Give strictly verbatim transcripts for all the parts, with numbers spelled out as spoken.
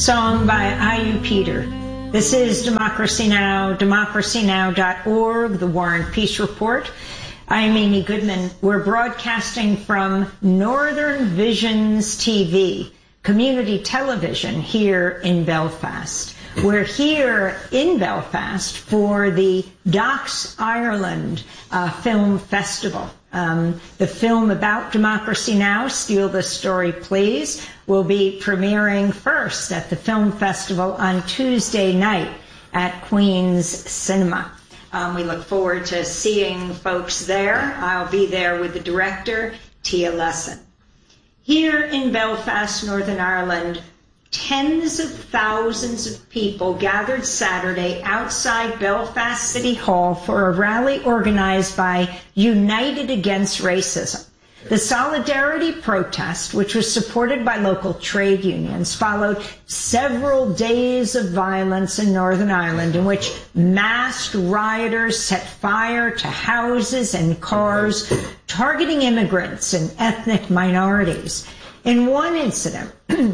song by I U Peter. This is Democracy Now!, democracy now dot org, the War and Peace Report. I am Amy Goodman. We're broadcasting from Northern Visions T V, community television here in Belfast. We're here in Belfast for the Docs Ireland uh, Film Festival. Um, the film about Democracy Now!, Steal This Story Please, will be premiering first at the film festival on Tuesday night at Queen's Cinema. Um, we look forward to seeing folks there. I'll be there with the director, Tia Lesson. Here in Belfast, Northern Ireland, tens of thousands of people gathered Saturday outside Belfast City Hall for a rally organized by United Against Racism. The solidarity protest, which was supported by local trade unions, followed several days of violence in Northern Ireland in which masked rioters set fire to houses and cars, targeting immigrants and ethnic minorities. In one incident,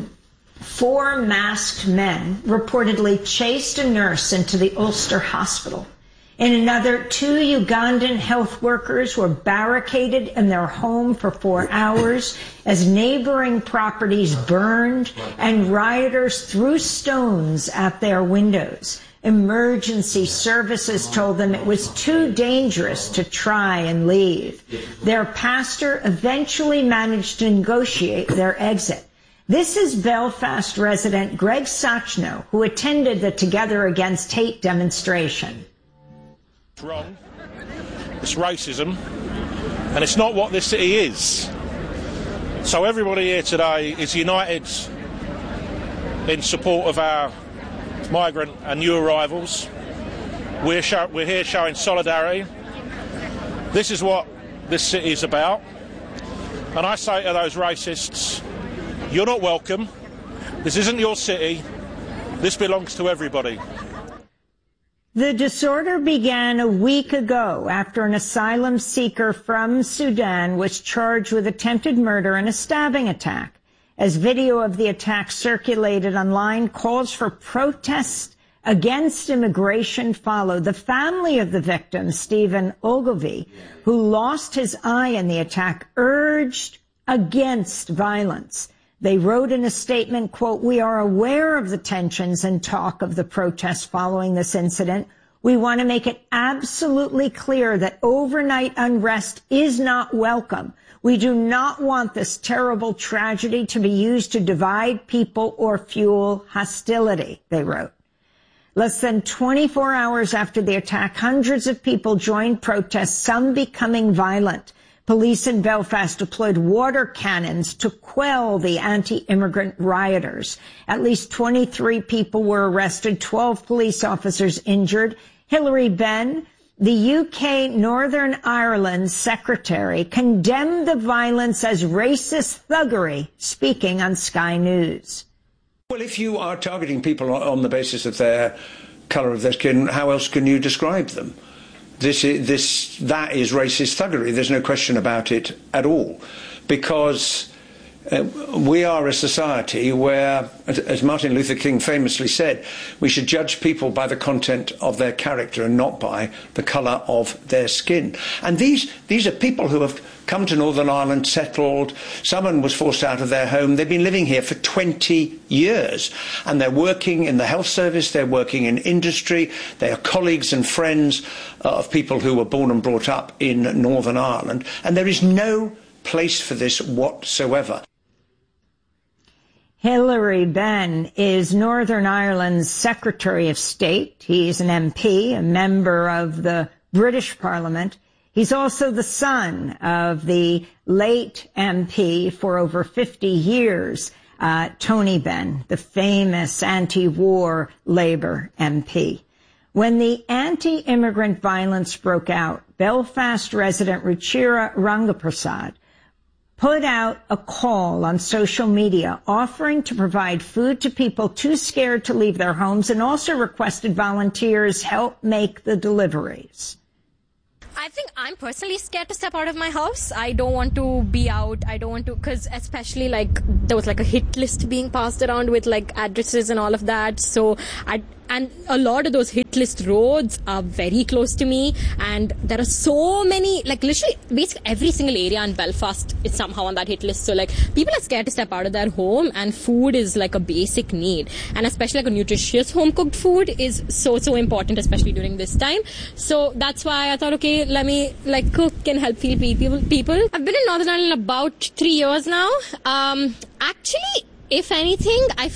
four masked men reportedly chased a nurse into the Ulster hospital. In another, two Ugandan health workers were barricaded in their home for four hours as neighboring properties burned and rioters threw stones at their windows. Emergency services told them it was too dangerous to try and leave. Their pastor eventually managed to negotiate their exit. This is Belfast resident Greg Sachno, who attended the Together Against Hate demonstration. It's wrong. It's racism. And it's not what this city is. So everybody here today is united in support of our migrant and new arrivals. We're, show, we're here showing solidarity. This is what this city is about. And I say to those racists, you're not welcome. This isn't your city. This belongs to everybody. The disorder began a week ago after an asylum seeker from Sudan was charged with attempted murder and a stabbing attack. As video of the attack circulated online, calls for protests against immigration followed. The family of the victim, Stephen Ogilvie, who lost his eye in the attack, urged against violence. They wrote in a statement, quote, "We are aware of the tensions and talk of the protests following this incident. We want to make it absolutely clear that overnight unrest is not welcome. We do not want this terrible tragedy to be used to divide people or fuel hostility," they wrote. Less than twenty-four hours after the attack, hundreds of people joined protests, some becoming violent. Police in Belfast deployed water cannons to quell the anti-immigrant rioters. At least twenty-three people were arrested, twelve police officers injured. Hilary Benn, the U K Northern Ireland secretary, condemned the violence as racist thuggery, speaking on Sky News. Well, if you are targeting people on the basis of their colour of their skin, how else can you describe them? This is, this, that is racist thuggery. There's no question about it at all. Because uh, we are a society where, as Martin Luther King famously said, we should judge people by the content of their character and not by the colour of their skin. And these, these are people who have come to Northern Ireland, settled. Someone was forced out of their home. They've been living here for twenty years. And they're working in the health service. They're working in industry. They are colleagues and friends uh, of people who were born and brought up in Northern Ireland. And there is no place for this whatsoever. Hilary Benn is Northern Ireland's Secretary of State. He's an M P, a member of the British Parliament. He's also the son of the late M P for over fifty years, uh, Tony Benn, the famous anti-war Labour M P. When the anti-immigrant violence broke out, Belfast resident Ruchira Rangaprasad put out a call on social media offering to provide food to people too scared to leave their homes and also requested volunteers help make the deliveries. I think I'm personally scared to step out of my house. I don't want to be out. I don't want to, because especially like there was like a hit list being passed around with like addresses and all of that. So I and a lot of those hit list roads are very close to me, and there are so many, like literally basically every single area in Belfast is somehow on that hit list. So like people are scared to step out of their home, and food is like a basic need, and especially like a nutritious home cooked food is so so important, especially during this time. So that's why I thought, okay, let me like cook and help feed people. People. I've been in Northern Ireland about three years now. Um, actually, if anything, I